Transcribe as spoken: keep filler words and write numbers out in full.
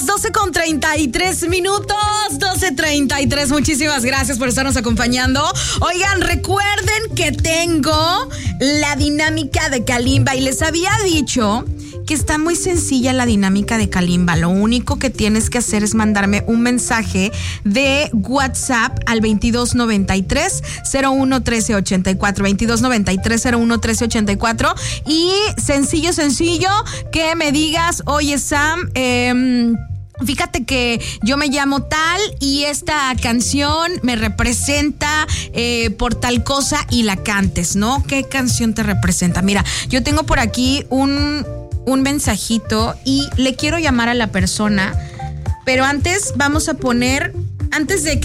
las doce con treinta y tres minutos, doce treinta y tres. Muchísimas gracias por estarnos acompañando. Oigan, recuerden que tengo la dinámica de Kalimba y les había dicho que está muy sencilla la dinámica de Kalimba. Lo único que tienes que hacer es mandarme un mensaje de WhatsApp al veintidós noventa y tres cero uno trece ochenta y cuatro, veintidós noventa y tres cero uno trece ochenta y cuatro, y sencillo, sencillo, que me digas, oye Sam, eh, fíjate que yo me llamo tal y esta canción me representa eh, por tal cosa, y la cantes, ¿no? ¿Qué canción te representa? Mira, yo tengo por aquí un, un mensajito y le quiero llamar a la persona, pero antes vamos a poner, antes de que